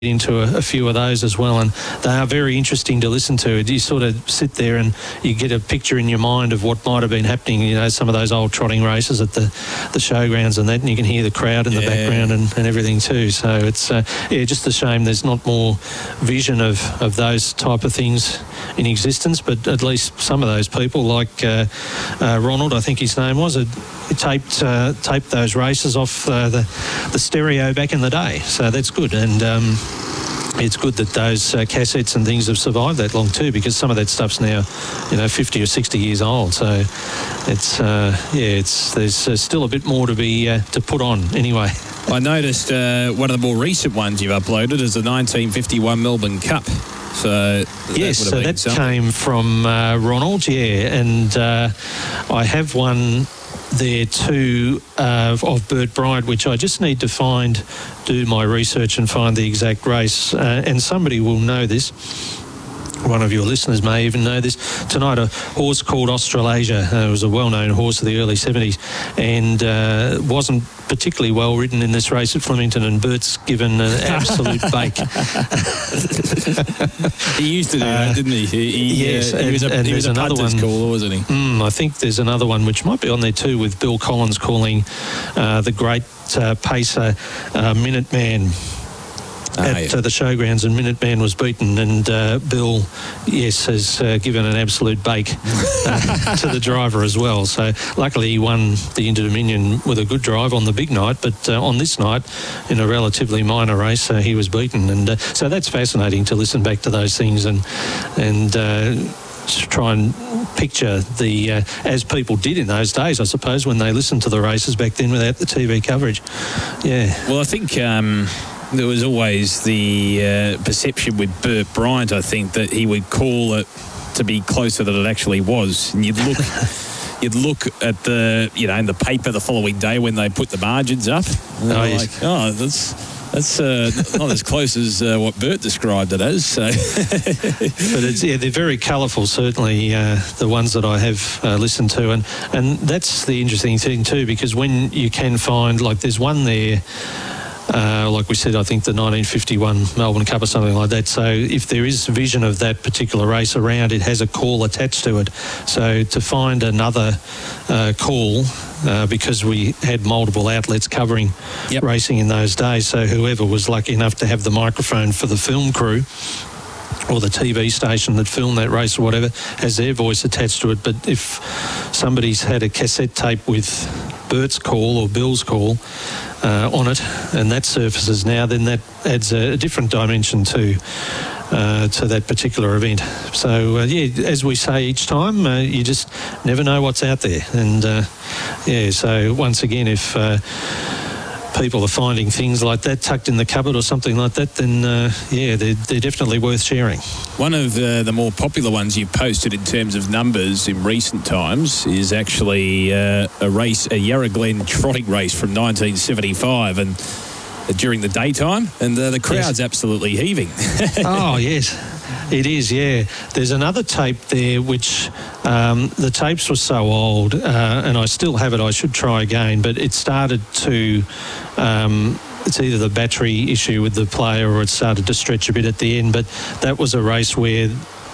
into a few of those as well, and they are very interesting to listen to. You sort of sit there and you get a picture in your mind of what might have been happening, you know, some of those old trotting races at the showgrounds and that, and you can hear the crowd in the background and everything too. So it's just a shame there's not more vision of those type of things in existence, but at least some of those people like Ronald, I think his name was, taped those races off the stereo back in the day, so that's good. And it's good that those cassettes and things have survived that long too, because some of that stuff's now, 50 or 60 years old. So it's there's still a bit more to be to put on anyway. I noticed one of the more recent ones you've uploaded is the 1951 Melbourne Cup. So that came from Ronald, and I have one there too of Bert Bryant, which I just need to do my research and find the exact race, and somebody will know this. One of your listeners may even know this. Tonight, a horse called Australasia. It was a well-known horse of the early 70s, and wasn't particularly well ridden in this race at Flemington, and Bert's given an absolute bake. He used to do that, didn't he? Yes, he was a punter's caller, wasn't he? I think there's another one which might be on there too, with Bill Collins calling the great pacer Minuteman. At the showgrounds, and Minuteman was beaten, and Bill, has given an absolute bake to the driver as well. So luckily he won the Inter-Dominion with a good drive on the big night, but on this night, in a relatively minor race, he was beaten. And so that's fascinating to listen back to those things and try and picture as people did in those days, I suppose, when they listened to the races back then without the TV coverage. Yeah. Well, I think there was always the perception with Bert Bryant, I think, that he would call it to be closer than it actually was. And you'd look at the, in the paper the following day when they put the margins up. And that's not as close as what Bert described it as. So. But they're very colourful, certainly, the ones that I have listened to. And that's the interesting thing too, because when you can find, like there's one there, like we said, I think the 1951 Melbourne Cup or something like that. So if there is vision of that particular race around, it has a call attached to it. So to find another call, because we had multiple outlets covering racing in those days, so whoever was lucky enough to have the microphone for the film crew or the TV station that filmed that race or whatever has their voice attached to it. But if somebody's had a cassette tape with Bert's call or Bill's call on it, and that surfaces now, then that adds a different dimension to that particular event. So, as we say each time, you just never know what's out there. And, so once again, if people are finding things like that tucked in the cupboard or something like that, then, they're definitely worth sharing. One of the more popular ones you've posted in terms of numbers in recent times is actually a Yarra Glen trotting race from 1975, and during the daytime, and the crowd's absolutely heaving. Oh, yes. It is, yeah. There's another tape there which the tapes were so old, and I still have it. I should try again, but it started to... it's either the battery issue with the player or it started to stretch a bit at the end, but that was a race where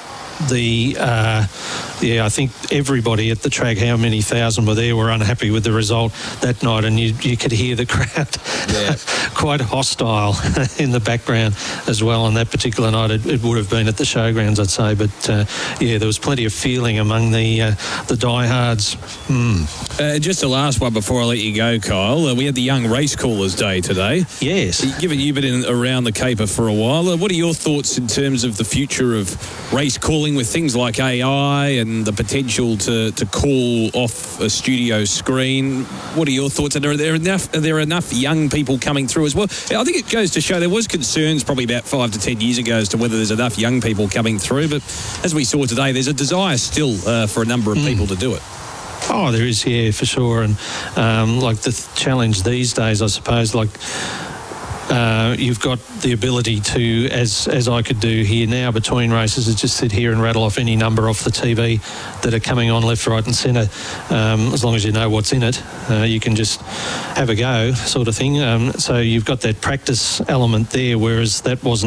I think everybody at the track, how many thousand were there, were unhappy with the result that night, and you could hear the crowd quite hostile in the background as well on that particular night. It would have been at the showgrounds, I'd say, but there was plenty of feeling among the diehards. Just the last one before I let you go, Kyle. We had the Young Race Callers Day today. Yes. Given you've been around the caper for a while, what are your thoughts in terms of the future of race calling with things like AI and the potential to call off a studio screen? What are your thoughts? Are there enough young people coming through as well? I think it goes to show there was concerns probably about 5 to 10 years ago as to whether there's enough young people coming through, but as we saw today, there's a desire still for a number of people to do it. Oh, there is, yeah, for sure. And like the challenge these days, I suppose, like you've got the ability to, as I could do here now between races, is just sit here and rattle off any number off the TV that are coming on left, right and centre. As long as you know what's in it, you can just have a go, sort of thing. So you've got that practice element there, whereas that wasn't